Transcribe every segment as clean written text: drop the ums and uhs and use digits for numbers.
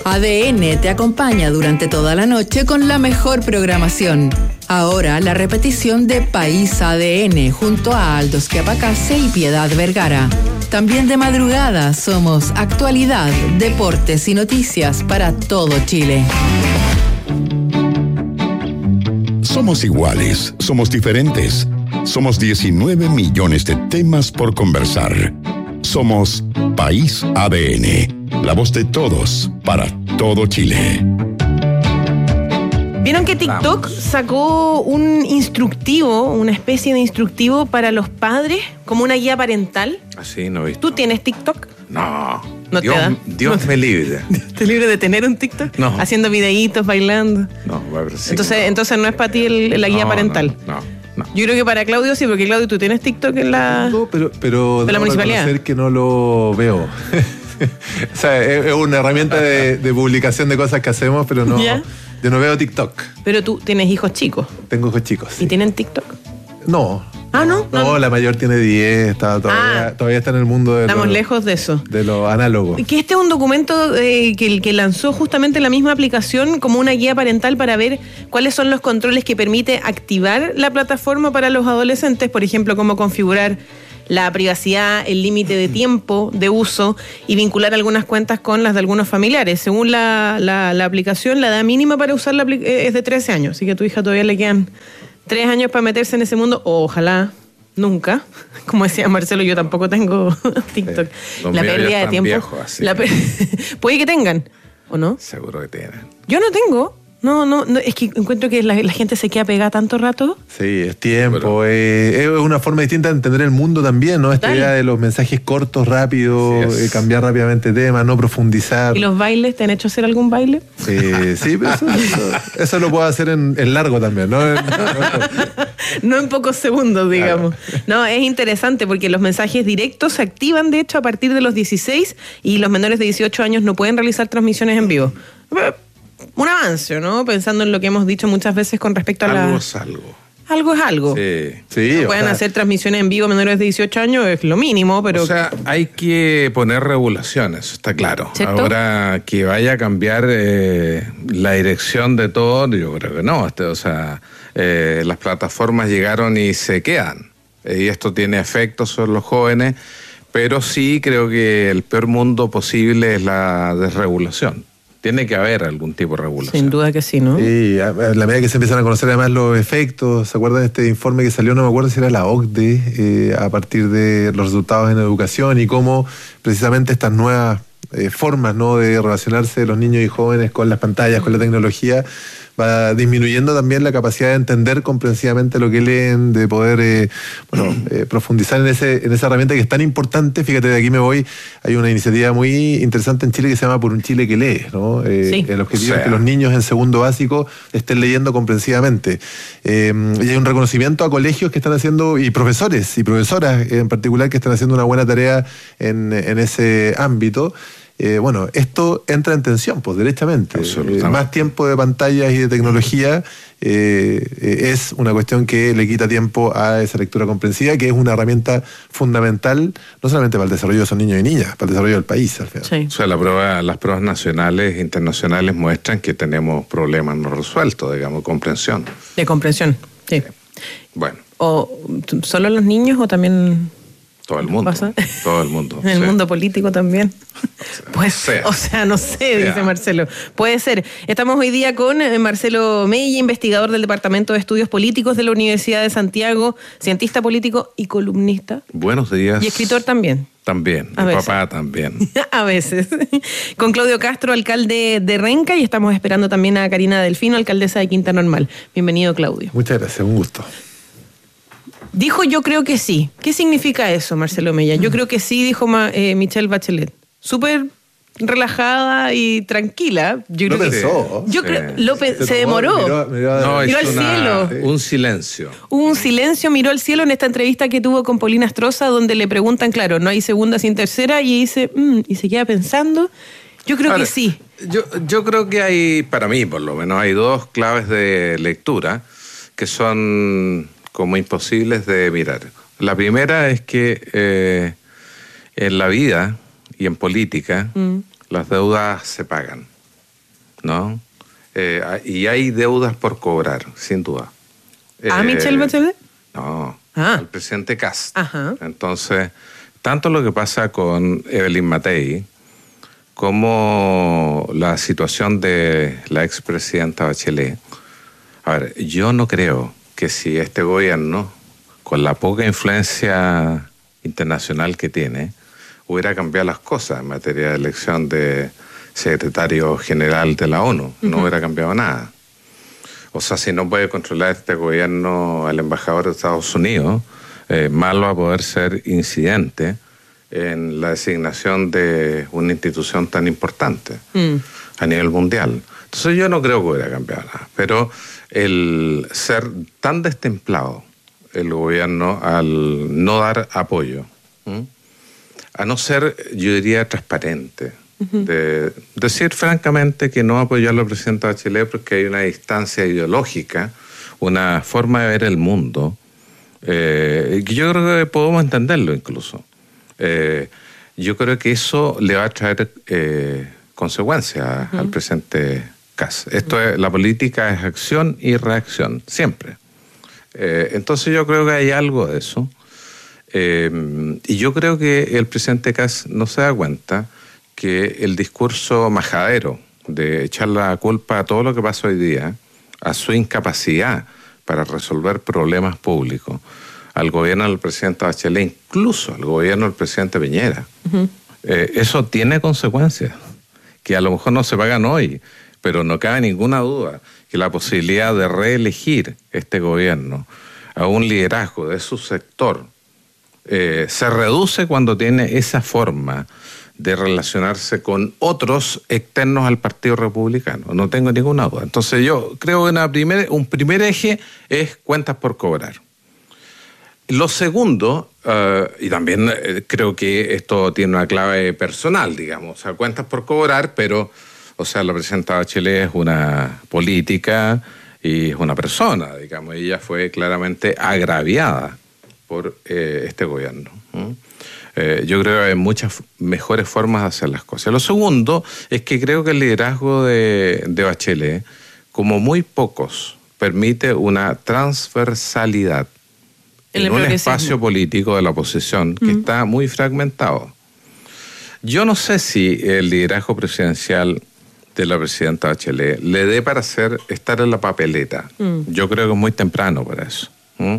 ADN te acompaña durante toda la noche con la mejor programación. Ahora la repetición de País ADN junto a Aldo Schiapacase y Piedad Vergara. También de madrugada somos actualidad, deportes y noticias para todo Chile. Somos iguales, somos diferentes. Somos 19 millones de temas por conversar. Somos País ADN, la voz de todos para todo Chile. ¿Vieron que TikTok sacó un instructivo, una especie de instructivo para los padres, como una guía parental? Así no he visto. ¿Tú tienes TikTok? No. ¿No te da? Dios me libre. ¿Te libre de tener un TikTok? No. Haciendo videitos, bailando. No, pero sí. Entonces no es para ti la guía parental. No. Yo creo que para Claudio sí, porque Claudio, tú tienes TikTok en la... No, pero de la municipalidad. Reconocer que no lo veo. O sea, es una herramienta de publicación de cosas que hacemos, pero no. ¿Ya? Yo no veo TikTok. Pero tú tienes hijos chicos. Tengo hijos chicos. ¿Y Sí. tienen TikTok? No. ¿No? No, la mayor tiene 10, todavía está en el mundo de Estamos lejos de eso. De lo análogo. Que este es un documento que lanzó justamente la misma aplicación como una guía parental para ver cuáles son los controles que permite activar la plataforma para los adolescentes, por ejemplo, cómo configurar la privacidad, el límite de tiempo de uso y vincular algunas cuentas con las de algunos familiares. Según la aplicación, la edad mínima para usarla es de 13 años, así que a tu hija todavía le quedan 3 años para meterse en ese mundo, o ojalá nunca. Como decía Marcelo, yo tampoco tengo TikTok. La pérdida de tiempo. Viejos, puede que tengan, ¿o no? Seguro que tienen. Yo no tengo. No, es que encuentro que la gente se queda pegada tanto rato. Sí, es tiempo. Es una forma distinta de entender el mundo también, ¿no? Esta idea de los mensajes cortos, rápidos, cambiar rápidamente tema, no profundizar. ¿Y los bailes? ¿Te han hecho hacer algún baile? Sí, pero eso lo puedo hacer en largo también, ¿no? No en pocos segundos, digamos. Claro. No, es interesante porque los mensajes directos se activan, de hecho, a partir de los 16 y los menores de 18 años no pueden realizar transmisiones en vivo. Un avance, ¿no? Pensando en lo que hemos dicho muchas veces con respecto a algo es algo. Algo es algo. Sí. No pueden hacer transmisiones en vivo menores de 18 años, es lo mínimo, pero... O sea, hay que poner regulaciones, está claro. ¿Cierto? Ahora, que vaya a cambiar la dirección de todo, yo creo que no. Las plataformas llegaron y se quedan. Y esto tiene efectos sobre los jóvenes, pero sí creo que el peor mundo posible es la desregulación. Tiene que haber algún tipo de regulación. Sin duda que sí, ¿no? Sí, a la medida que se empiezan a conocer además los efectos, ¿se acuerdan de este informe que salió? No me acuerdo si era la OCDE, a partir de los resultados en educación y cómo precisamente estas nuevas formas, ¿no?, de relacionarse de los niños y jóvenes con las pantallas, con la tecnología, va disminuyendo también la capacidad de entender comprensivamente lo que leen, de poder profundizar en esa herramienta que es tan importante. Fíjate, de aquí me voy, hay una iniciativa muy interesante en Chile que se llama Por un Chile que lee, ¿no? Sí. El objetivo es que los niños en segundo básico estén leyendo comprensivamente. Y hay un reconocimiento a colegios que están haciendo, y profesores y profesoras en particular, que están haciendo una buena tarea en ese ámbito. Esto entra en tensión, pues, derechamente. Más tiempo de pantallas y de tecnología es una cuestión que le quita tiempo a esa lectura comprensiva, que es una herramienta fundamental, no solamente para el desarrollo de esos niños y niñas, para el desarrollo del país, al final. Sí. O sea, las pruebas nacionales e internacionales muestran que tenemos problemas no resueltos, digamos, comprensión. De comprensión, sí. Bueno. ¿O solo los niños o también...? Todo el mundo. ¿Pasa? Todo el mundo. En el mundo político también. No sé, dice Marcelo. Puede ser. Estamos hoy día con Marcelo Mella, investigador del Departamento de Estudios Políticos de la Universidad de Santiago, cientista político y columnista. Buenos días. Y escritor también. También. Mi papá también. A veces. Con Claudio Castro, alcalde de Renca, y estamos esperando también a Karina Delfino, alcaldesa de Quinta Normal. Bienvenido, Claudio. Muchas gracias, un gusto. Dijo yo creo que sí. ¿Qué significa eso, Marcelo Mella? Yo creo que sí, dijo Michelle Bachelet. Súper relajada y tranquila. Yo creo pensó. Se demoró. Miró al cielo. Un silencio. Hubo un silencio, miró al cielo en esta entrevista que tuvo con Paulina Astroza, donde le preguntan, claro, no hay segunda sin tercera, y dice, y se queda pensando. Yo creo que sí. Yo creo que hay, para mí por lo menos, hay dos claves de lectura que son como imposibles de mirar. La primera es que en la vida y en política las deudas se pagan. ¿no? Y hay deudas por cobrar, sin duda. ¿A Michelle Bachelet? No, al presidente Kast. Ajá. Entonces, tanto lo que pasa con Evelyn Matei como la situación de la expresidenta Bachelet. A ver, yo no creo que si este gobierno, con la poca influencia internacional que tiene, hubiera cambiado las cosas en materia de elección de secretario general de la ONU. No hubiera cambiado nada. O sea, si no puede controlar este gobierno el embajador de Estados Unidos, mal va a poder ser incidente en la designación de una institución tan importante a nivel mundial. Entonces yo no creo que hubiera cambiado nada. Pero el ser tan destemplado el gobierno al no dar apoyo, a no ser, yo diría, transparente, de decir francamente que no apoyó a la presidenta Bachelet porque hay una distancia ideológica, una forma de ver el mundo, que yo creo que podemos entenderlo incluso. Yo creo que eso le va a traer consecuencias al presidente Kast. Esto es, la política es acción y reacción, siempre. Entonces yo creo que hay algo de eso. Y yo creo que el presidente Kast no se da cuenta que el discurso majadero de echar la culpa a todo lo que pasa hoy día, a su incapacidad para resolver problemas públicos, al gobierno del presidente Bachelet, incluso al gobierno del presidente Piñera, eso tiene consecuencias, que a lo mejor no se pagan hoy, pero no cabe ninguna duda que la posibilidad de reelegir este gobierno a un liderazgo de su sector se reduce cuando tiene esa forma de relacionarse con otros externos al Partido Republicano. No tengo ninguna duda. Entonces yo creo que un primer eje es cuentas por cobrar. Lo segundo, y también creo que esto tiene una clave personal, digamos, o sea, cuentas por cobrar, pero, o sea, la presidenta Bachelet es una política y es una persona, digamos, ella fue claramente agraviada por este gobierno. Yo creo que hay muchas mejores formas de hacer las cosas. Lo segundo es que creo que el liderazgo de Bachelet, como muy pocos, permite una transversalidad en un espacio político de la oposición que está muy fragmentado. Yo no sé si el liderazgo presidencial de la presidenta Bachelet le dé para estar en la papeleta. Yo creo que es muy temprano para eso.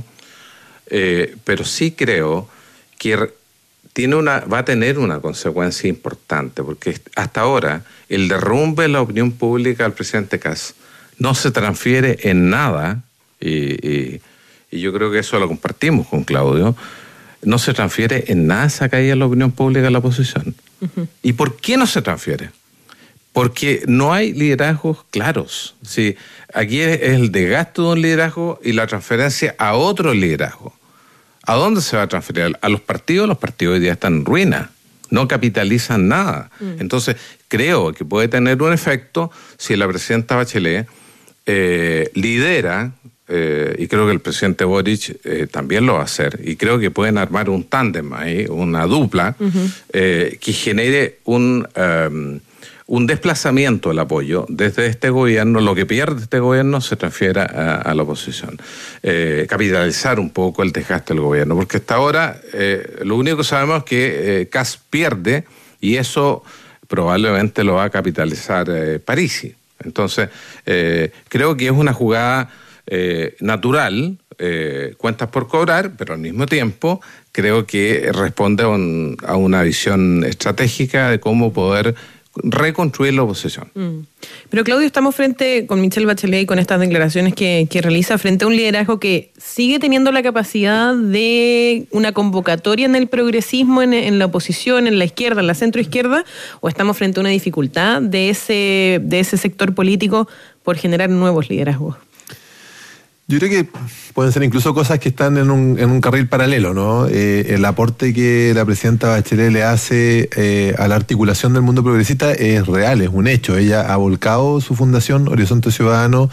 Pero sí creo que va a tener una consecuencia importante, porque hasta ahora el derrumbe de la opinión pública al presidente Kast no se transfiere en nada, y yo creo que eso lo compartimos con Claudio, no se transfiere en nada esa caída de la opinión pública de la oposición. ¿Y por qué no se transfiere? Porque no hay liderazgos claros. Sí, aquí es el desgaste de un liderazgo y la transferencia a otro liderazgo. ¿A dónde se va a transferir? ¿A los partidos? Los partidos hoy día están en ruina, no capitalizan nada. Entonces, creo que puede tener un efecto si la presidenta Bachelet lidera, y creo que el presidente Boric también lo va a hacer, y creo que pueden armar un tándem ahí, una dupla, que genere un desplazamiento del apoyo desde este gobierno. Lo que pierde este gobierno se transfiera a la oposición. Capitalizar un poco el desgaste del gobierno, porque hasta ahora lo único que sabemos es que Kast pierde, y eso probablemente lo va a capitalizar Parisi. Entonces, creo que es una jugada natural, cuentas por cobrar, pero al mismo tiempo creo que responde a una visión estratégica de cómo poder reconstruir la oposición. Pero Claudio, estamos con Michelle Bachelet y con estas declaraciones que realiza frente a un liderazgo que sigue teniendo la capacidad de una convocatoria en el progresismo, en la oposición, en la izquierda, en la centroizquierda, o estamos frente a una dificultad de ese sector político por generar nuevos liderazgos. Yo creo que pueden ser incluso cosas que están en un carril paralelo, ¿no? El aporte que la presidenta Bachelet le hace a la articulación del mundo progresista es real, es un hecho. Ella ha volcado su fundación Horizonte Ciudadano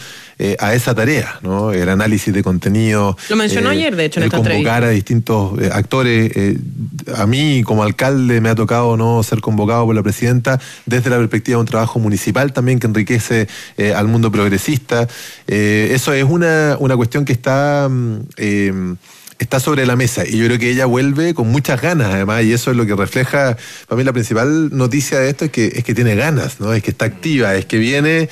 a esa tarea, ¿no? El análisis de contenido. Lo mencionó ayer, de hecho, en esta entrevista. Convocar a distintos actores. A mí, como alcalde, me ha tocado no ser convocado por la presidenta desde la perspectiva de un trabajo municipal también que enriquece al mundo progresista. Eso es una cuestión que está sobre la mesa, y yo creo que ella vuelve con muchas ganas, además, y eso es lo que refleja. Para mí la principal noticia de esto es que tiene ganas, ¿no? Es que está activa, es que viene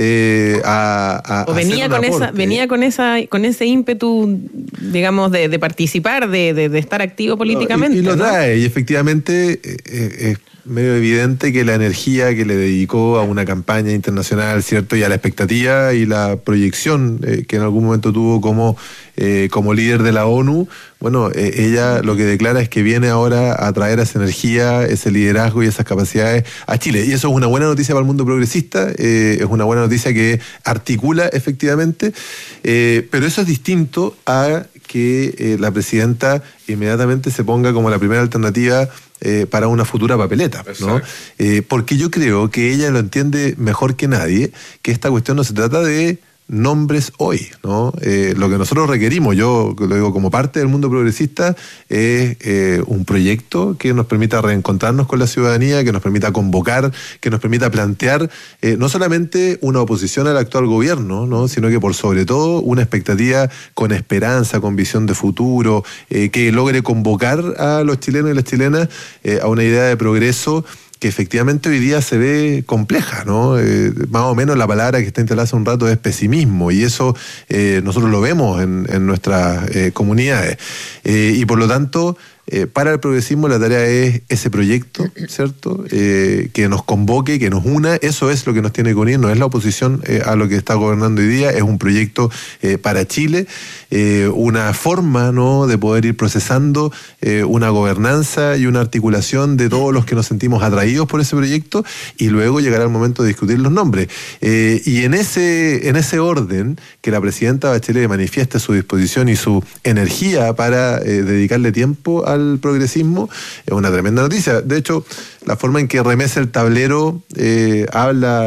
venía con ese ímpetu, digamos, de participar, de estar activo políticamente. Y lo trae, y efectivamente es medio evidente que la energía que le dedicó a una campaña internacional, ¿cierto? Y a la expectativa y la proyección que en algún momento tuvo como líder de la ONU, bueno, ella lo que declara es que viene ahora a traer esa energía, ese liderazgo y esas capacidades a Chile. Y eso es una buena noticia para el mundo progresista, es una buena noticia que articula efectivamente, pero eso es distinto a que la presidenta inmediatamente se ponga como la primera alternativa para una futura papeleta, ¿no? Porque yo creo que ella lo entiende mejor que nadie, que esta cuestión no se trata de nombres hoy, ¿no? Lo que nosotros requerimos, yo lo digo como parte del mundo progresista, es un proyecto que nos permita reencontrarnos con la ciudadanía, que nos permita convocar, que nos permita plantear no solamente una oposición al actual gobierno, ¿no? Sino que por sobre todo una expectativa con esperanza, con visión de futuro, que logre convocar a los chilenos y las chilenas a una idea de progreso que efectivamente hoy día se ve compleja, ¿no? Más o menos la palabra que está instalada hace un rato es pesimismo, y eso nosotros lo vemos en nuestras comunidades. Y por lo tanto, para el progresismo la tarea es ese proyecto, ¿cierto? Que nos convoque, que nos una. Eso es lo que nos tiene que unir, no es la oposición a lo que está gobernando hoy día, es un proyecto para Chile, una forma, ¿no?, de poder ir procesando una gobernanza y una articulación de todos los que nos sentimos atraídos por ese proyecto, y luego llegará el momento de discutir los nombres. Y en ese orden, que la presidenta Bachelet manifieste su disposición y su energía para dedicarle tiempo al progresismo, es una tremenda noticia. De hecho, la forma en que remece el tablero habla